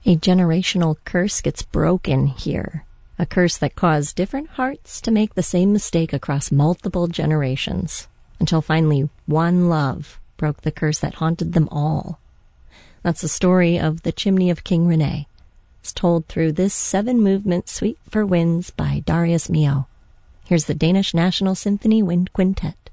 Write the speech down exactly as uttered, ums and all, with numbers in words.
A generational curse gets broken here. A curse that caused different hearts to make the same mistake across multiple generations, until finally one love broke the curse that haunted them all. That's the story of The Chimney of King Rene. It's told through this seven-movement suite for winds by Darius Milhaud. Here's the Danish National Symphony Wind Quintet.